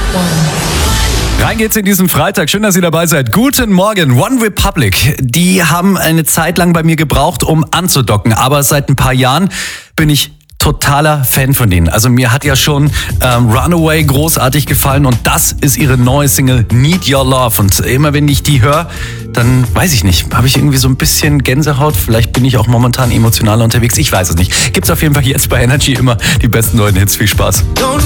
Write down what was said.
Rein geht's in diesen Freitag. Schön, dass ihr dabei seid. Guten Morgen. One Republic. Die haben eine Zeit lang bei mir gebraucht, um anzudocken. Aber seit ein paar Jahren bin ich totaler Fan von denen. Also mir hat ja schon Runaway großartig gefallen und das ist ihre neue Single Need Your Love. Und immer wenn ich die höre, dann weiß ich nicht, habe ich irgendwie so ein bisschen Gänsehaut. Vielleicht bin ich auch momentan emotional unterwegs. Ich weiß es nicht. Gibt's auf jeden Fall jetzt bei Energy immer die besten neuen Hits. Viel Spaß.